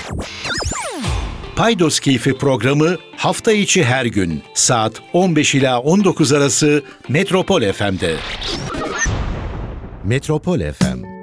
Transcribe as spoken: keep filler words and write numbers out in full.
Paydos Keyfi programı hafta içi her gün saat on beş ila on dokuz arası Metropol F M'de. Metropol F M